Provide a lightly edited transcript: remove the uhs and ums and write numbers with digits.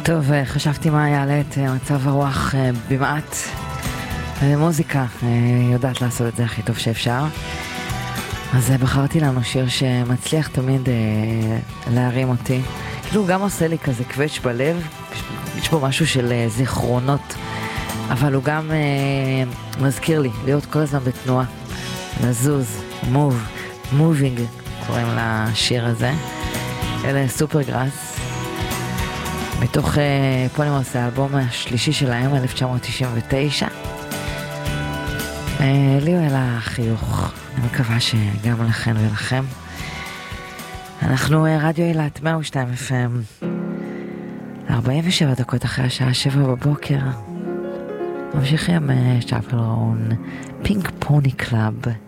טוב, חשבתי מה יעלה את מצב הרוח במעט. מוזיקה יודעת לעשות את זה הכי טוב שאפשר. אז בחרתי לנו שיר שמצליח תמיד להרים אותי. כאילו הוא גם עושה לי כזה קווץ' בלב. יש בו משהו של זיכרונות. אבל הוא גם מזכיר לי להיות כל הזמן בתנועה. לזוז, moving, קוראים לשיר הזה. אלה סופרגראס. מתוך פולימוס, האלבום השלישי שלהם, 1999. לי הוא אלה חיוך. אני מקווה שגם לכן ולכם. אנחנו רדיו אילת 102 FM. 47 דקות אחרי השעה 7 בבוקר. ממשיכים צ'אפל רון, פינק פוני קלאב.